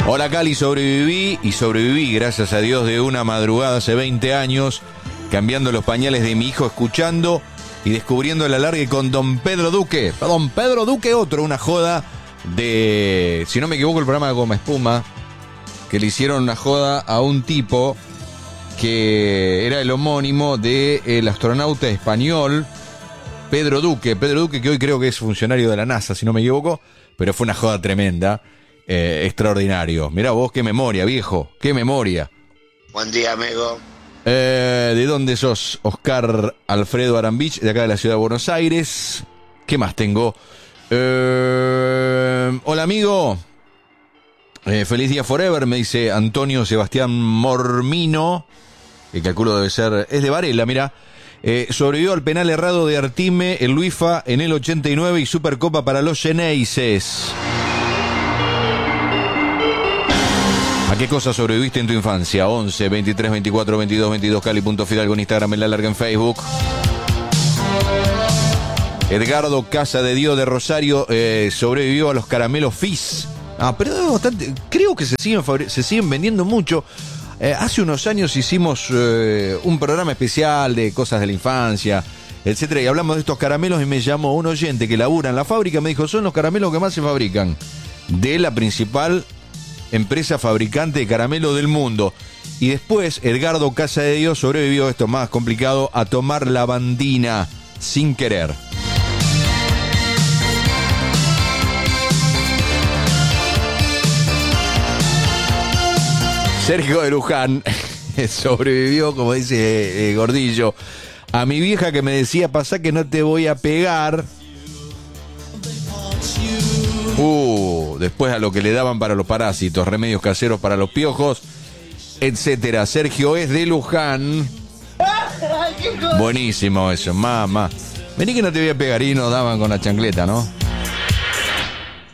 Hola Cali, sobreviví gracias a Dios de una madrugada hace 20 años, cambiando los pañales de mi hijo, escuchando y descubriendo el alargue con Don Pedro Duque. Don Pedro Duque, una joda de, si no me equivoco, el programa de Goma Espuma, que le hicieron una joda a un tipo que era el homónimo del astronauta español Pedro Duque, que hoy creo que es funcionario de la NASA, si no me equivoco, pero fue una joda tremenda, extraordinario. Mirá vos, qué memoria, viejo, qué memoria. Buen día, amigo. ¿De dónde sos? Oscar Alfredo Arambich, de acá de la ciudad de Buenos Aires. ¿Qué más tengo? Hola, amigo. Feliz día forever, me dice Antonio Sebastián Mormino, que calculo debe ser, es de Varela, mirá. Sobrevivió al penal errado de Artime, el Luifa, en el 89 y Supercopa para los Xeneises. ¿A qué cosa sobreviviste en tu infancia? 11, 23, 24, 22, 22, Cali.Fidalgo en Instagram, en la larga en Facebook. Edgardo Casa de Dios de Rosario sobrevivió a los caramelos Fizz. Pero es bastante, creo que se siguen vendiendo mucho. Hace unos años hicimos un programa especial de cosas de la infancia, etcétera, y hablamos de estos caramelos y me llamó un oyente que labura en la fábrica, me dijo, son los caramelos que más se fabrican de la principal empresa fabricante de caramelo del mundo. Y después Edgardo Casa de Dios sobrevivió, esto más complicado, a tomar lavandina sin querer. Sergio de Luján sobrevivió, como dice Gordillo, a mi vieja que me decía, pasá que no te voy a pegar. Después a lo que le daban para los parásitos, remedios caseros para los piojos, etcétera. Sergio es de Luján. Buenísimo eso, mamá. Vení que no te voy a pegar, y nos daban con la chancleta, ¿no?